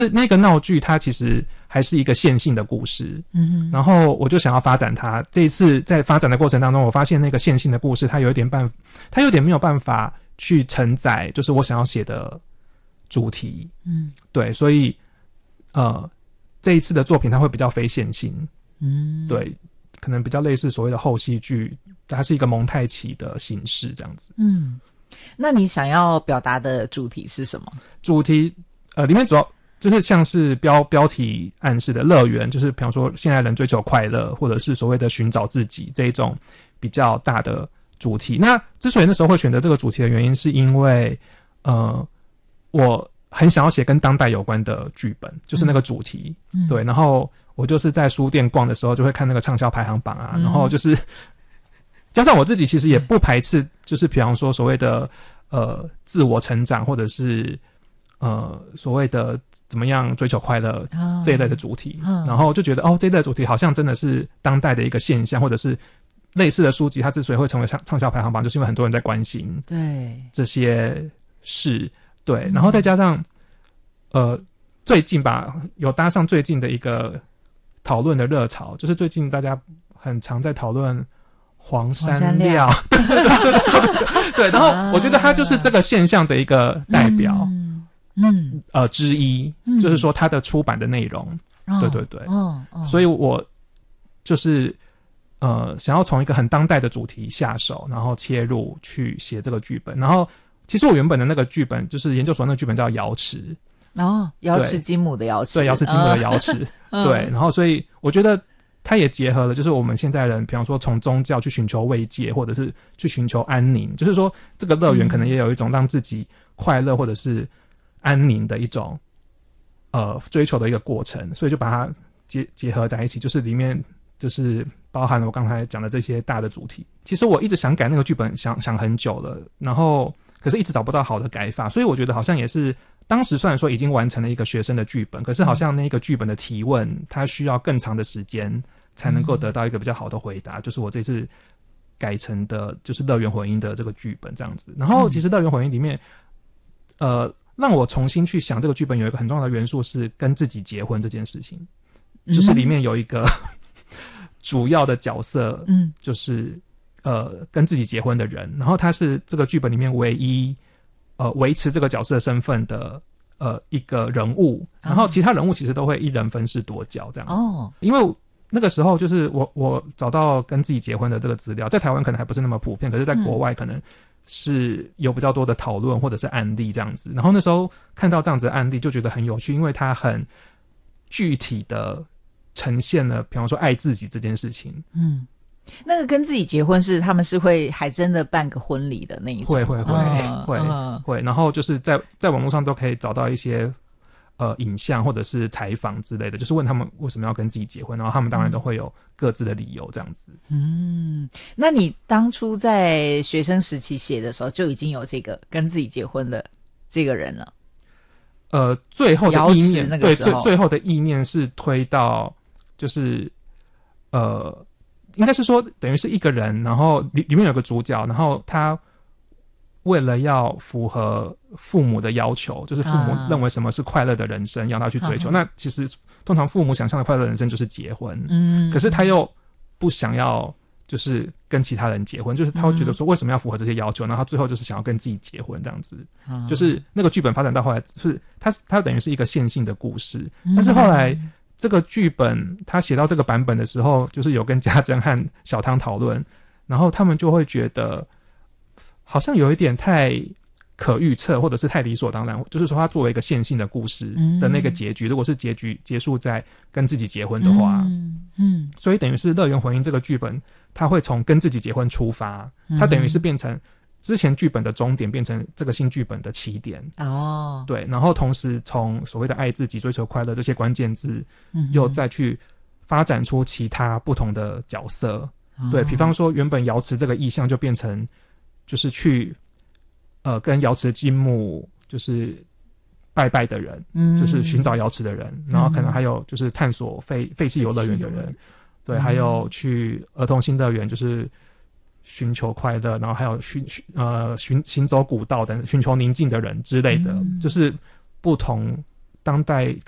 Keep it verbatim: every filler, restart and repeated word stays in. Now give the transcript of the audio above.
那个闹剧它其实还是一个线性的故事，嗯，然后我就想要发展它。这一次在发展的过程当中，我发现那个线性的故事它有一点办，它有点没有办法去承载，就是我想要写的主题，嗯，对，所以呃，这一次的作品它会比较非线性，嗯，对，可能比较类似所谓的后戏剧，它是一个蒙太奇的形式这样子， 嗯。那你想要表达的主题是什么？ 主题呃，里面主要就是像是标标题暗示的乐园，就是比方说现在人追求快乐，或者是所谓的寻找自己这一种比较大的主题。那之所以那时候会选择这个主题的原因，是因为呃，我很想要写跟当代有关的剧本，就是那个主题，嗯、对。然后我就是在书店逛的时候，就会看那个畅销排行榜啊，嗯、然后就是加上我自己其实也不排斥，就是比方说所谓的呃自我成长，或者是呃所谓的怎么样追求快乐这一类的主题，嗯、然后就觉得哦这一类的主题好像真的是当代的一个现象，或者是类似的书籍，它之所以会成为畅畅销排行榜，就是因为很多人在关心对这些事，对，然后再加上呃最近吧有搭上最近的一个讨论的热潮，就是最近大家很常在讨论黄山料，对对对对对，然后我觉得它就是这个现象的一个代表，嗯，嗯呃之一，嗯、就是说它的出版的内容，哦、对对对，哦哦、所以我就是呃想要从一个很当代的主题下手，然后切入去写这个剧本，然后其实我原本的那个剧本就是研究所那个剧本叫瑶池， 哦，瑶池金母的瑶池， 对，瑶池金母的瑶池，哦、对，然后所以我觉得。它也结合了，就是我们现在人，比方说从宗教去寻求慰藉，或者是去寻求安宁，就是说这个乐园可能也有一种让自己快乐或者是安宁的一种呃追求的一个过程，所以就把它结结合在一起，就是里面就是包含了我刚才讲的这些大的主题。其实我一直想改那个剧本，想想很久了，然后可是一直找不到好的改法，所以我觉得好像也是。当时虽然说已经完成了一个学生的剧本，可是好像那个剧本的提问，它需要更长的时间才能够得到一个比较好的回答。嗯、就是我这次改成的，就是乐园混音的这个剧本这样子。然后其实乐园混音里面，呃，让我重新去想这个剧本有一个很重要的元素是跟自己结婚这件事情，嗯、就是里面有一个主要的角色，嗯，就是呃跟自己结婚的人，然后他是这个剧本里面唯一。呃，维持这个角色身份的呃一个人物，然后其他人物其实都会一人分饰多角这样子。哦，因为那个时候就是我我找到跟自己结婚的这个资料，在台湾可能还不是那么普遍，可是在国外可能是有比较多的讨论或者是案例这样子。然后那时候看到这样子的案例，就觉得很有趣，因为它很具体的呈现了，比方说爱自己这件事情。嗯。 那个跟自己结婚是他们是会还真的办个婚礼的那一种， 会会会、嗯、会、嗯、会，然后就是在在网络上都可以找到一些呃影像或者是采访之类的，就是问他们为什么要跟自己结婚，然后他们当然都会有各自的理由这样子。 嗯，那你当初在学生时期写的时候就已经有这个跟自己结婚的这个人了？ 呃，最后的意念，对，最最后的意念是推到就是呃。应该是说等于是一个人，然后里里面有个主角，然后他为了要符合父母的要求，就是父母认为什么是快乐的人生，要他去追求。啊、那其实通常父母想象的快乐人生就是结婚，嗯，可是他又不想要就是跟其他人结婚，就是他会觉得说为什么要符合这些要求，然后他最后就是想要跟自己结婚这样子。啊、就是那个剧本发展到后来，是他他等于是一个线性的故事，但是后来。这个剧本他写到这个版本的时候，就是有跟家珍和小汤讨论，然后他们就会觉得好像有一点太可预测，或者是太理所当然，就是说他作为一个线性的故事的那个结局，嗯、如果是结局结束在跟自己结婚的话，嗯，嗯所以等于是乐园混音这个剧本，他会从跟自己结婚出发，他等于是变成之前剧本的终点变成这个新剧本的起点哦，对，然后同时从所谓的爱自己、追求快乐这些关键字，嗯、又再去发展出其他不同的角色，哦、对，比方说原本瑶池这个意象就变成就是去呃跟瑶池金母就是拜拜的人，嗯、就是寻找瑶池的人，然后可能还有就是探索废废弃游乐园的人，对，还有去儿童新乐园就是。寻求快乐，然后还有寻呃寻行走古道等寻求宁静的人之类的，嗯、就是不同当代